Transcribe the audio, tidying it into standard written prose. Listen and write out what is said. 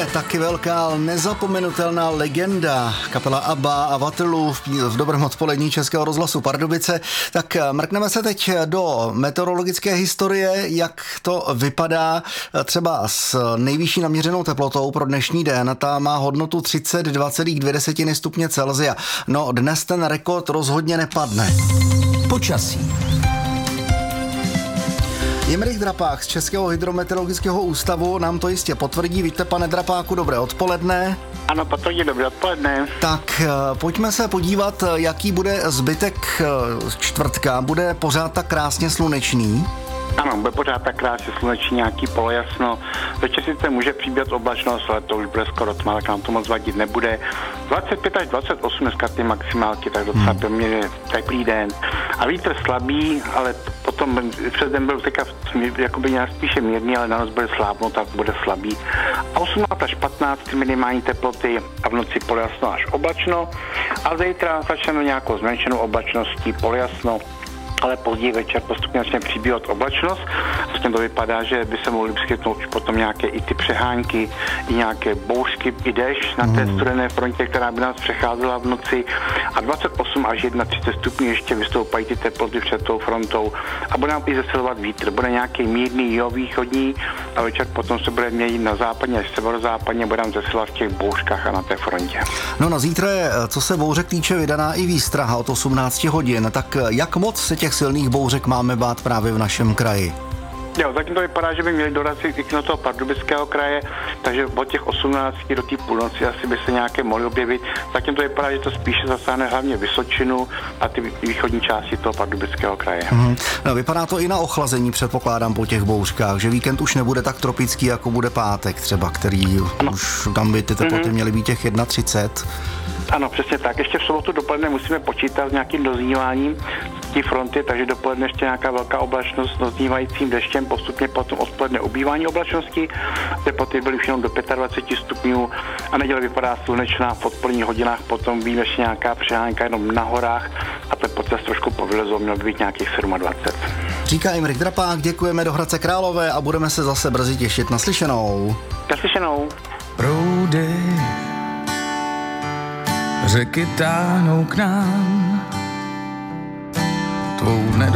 taky velká nezapomenutelná legenda, kapela ABBA a Waterloo v dobrém odpolední Českého rozhlasu Pardubice. Tak mrkneme se teď do meteorologické historie, jak to vypadá třeba s nejvyšší naměřenou teplotou pro dnešní den. Ta má hodnotu 32,2 stupně Celsia. No dnes ten rekord rozhodně nepadne. Počasí. Jimrich Drapák z Českého hydrometeorologického ústavu nám to jistě potvrdí. Víte, pane Drapáku, dobré odpoledne. Ano, potvrdí, dobré odpoledne. Tak pojďme se podívat, jaký bude zbytek čtvrtka. Bude pořád tak krásně slunečný? Ano, bude pořád tak krásně sluneční, nějaký polojasno. Večer sice může přibývat oblačnost, ale to už bude skoro tma, tak nám to moc vadit nebude. 25 až 28 dneska ty maximálky, tak docela poměrně teplý den. A vítr slabý, ale potom přes den byl teďka jakoby nějak spíše mírný, ale na noc bude slábnout, tak bude slabý. A 18 až 15 minimální teploty a v noci polojasno až oblačno. A zítra začneme nějakou zmenšenou oblačností, polojasno, ale později večer postupně začne přibývat oblačnost. Vlastně to vypadá, že by se mohly vyskytnout už potom nějaké i ty přehánky, i nějaké bouřky, i déšť na té studené frontě, která by nás přecházela v noci. A 28 až 31 stupňů ještě vystoupají ty teploty před tou frontou a bude nám i zesilovat vítr. Bude nějaký mírný jihovýchodní a večer potom se bude měnit na západně až severozápadně, bude nám zesilovat v těch bouřkách a na té frontě. No na zítra je, co se bouřek týče, vydaná i výstraha od 18 hodin. Tak jak moc se těch silných bouřek máme bát právě v našem kraji? Jo, zatím to vypadá, že by měli dorazit i do toho Pardubického kraje, takže od těch 18 do té půlnoci asi by se nějaké mohly objevit. Zatím to vypadá, že to spíše zasáhne hlavně Vysočinu a ty východní části toho Pardubického kraje. No, vypadá to i na ochlazení, předpokládám, po těch bouřkách, že víkend už nebude tak tropický, jako bude pátek třeba, který už tam by ty teploty měly být těch 31. Ano, přesně tak. Ještě v sobotu dopoledne musíme počítat s nějakým dozníváním té fronty, takže dopoledne ještě nějaká velká oblačnost s doznívajícím deštěm, postupně potom odpoledne ubývání oblačnosti. Teploty byly už jenom do 25 stupňů a neděle vypadá slunečná, v odpoledních hodinách potom víme ještě nějaká přehánka jenom na horách a teploty se trošku povylezou, mělo by být nějakých 27. Říká Jimrich Drapák, děkujeme do Hradce Králové a budeme se zase brzy těšit. Naslyšenou. Naslyšenou. Proudy řeky táhnou k nám, tvou